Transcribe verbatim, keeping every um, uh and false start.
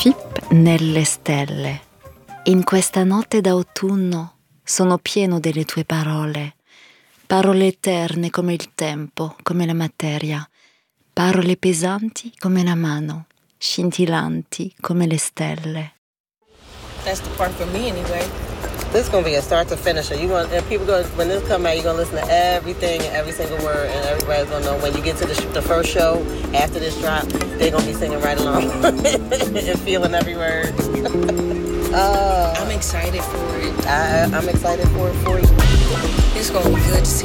Fip nelle stelle. In questa notte d'autunno sono pieno delle tue parole, parole eterne come il tempo, come la materia, parole pesanti come la mano, scintillanti come le stelle. That's the part for me anyway. This is gonna be a start to finish. You going and people going when this come out, you're gonna listen to everything, every single word, and everybody's gonna know when you get to the, sh- the first show after this drop, they're gonna be singing right along and feeling every word. uh, I'm excited for it. I, I'm excited for it for you. It's gonna be good to see